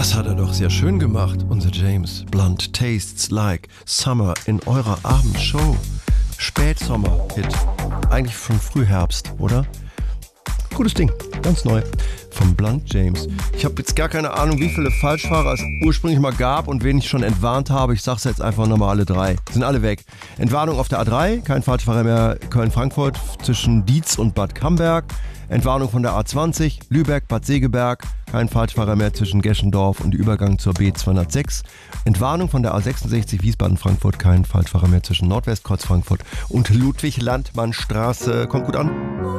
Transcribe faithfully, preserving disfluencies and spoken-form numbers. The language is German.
Das hat er doch sehr schön gemacht, unser James Blunt. Tastes like Summer in eurer Abendshow. Spätsommer-Hit. Eigentlich schon Frühherbst, oder? Gutes Ding, ganz neu. Vom Blunt James. Ich habe jetzt gar keine Ahnung, wie viele Falschfahrer es ursprünglich mal gab und wen ich schon entwarnt habe. Ich sag's jetzt einfach nochmal alle drei. Sind alle weg. Entwarnung auf der A drei, kein Falschfahrer mehr Köln-Frankfurt zwischen Dietz und Bad Camberg. Entwarnung von der A zwanzig, Lübeck, Bad Segeberg, kein Falschfahrer mehr zwischen Geschendorf und Übergang zur B zweihundertsechs. Entwarnung von der A sechsundsechzig, Wiesbaden-Frankfurt, kein Falschfahrer mehr zwischen Nordwestkreuz Frankfurt und Ludwig-Landmann-Straße. Kommt gut an.